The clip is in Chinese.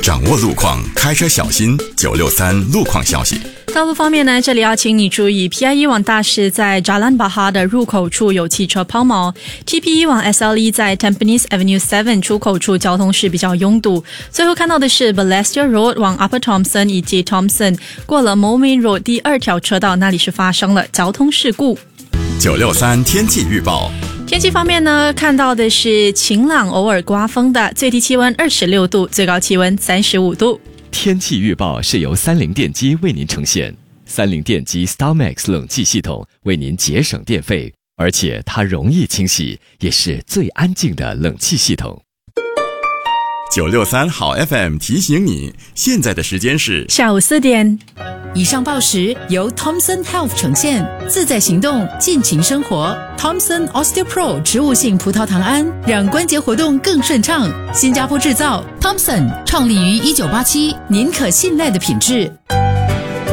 掌握路况，开车小心。963路况消息。 道路方面呢，这里要请你注意 PIE 往大士在 Jalan Bahar 的入口处有汽车抛锚， TPE 往 SLE 在 Tampines Avenue 7出口处交通是比较拥堵。最后看到的是 Balestier Road 往 Upper Thomson 以及 Thomson 过了 Moulmein Road 第2条车道，那里是发生了交通事故。 963天气预报。 天气方面呢，看到的是晴朗偶尔刮风的，最低气温26度，最高气温35度。 天气预报是由三菱电机为您呈现。三菱电机 StarMax 冷气系统为您节省电费，而且它容易清洗，也是最安静的冷气系统。 963好 FM 提醒你，现在的时间是下午4点。 以上报时由 Thomson Health 呈现，自在行动，尽情生活。Thomson OsteoPro 植物性葡萄糖胺，让关节活动更顺畅。新加坡制造 ，Thomson 创立于1987，您可信赖的品质。